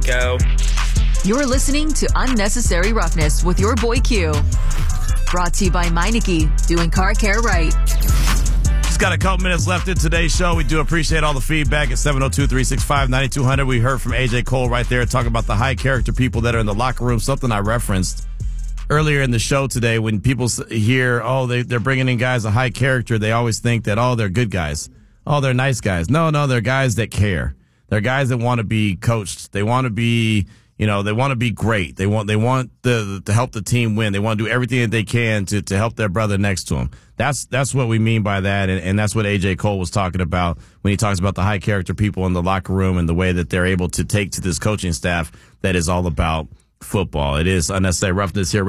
go. You're listening to Unnecessary Roughness with your boy Q. Brought to you by Meineke, doing car care right. Just got a couple minutes left in today's show. We do appreciate all the feedback at 702-365-9200. We heard from AJ Cole right there talking about the high character people that are in the locker room, something I referenced earlier in the show today. When people hear, they're bringing in guys of high character, they always think that, they're good guys. They're nice guys. No, they're guys that care. They're guys that want to be coached. They want to be, they want to be great. They want to help the team win. They want to do everything that they can to help their brother next to them. That's what we mean by that, and that's what AJ Cole was talking about when he talks about the high character people in the locker room and the way that they're able to take to this coaching staff that is all about football. It is Unnecessary Roughness here.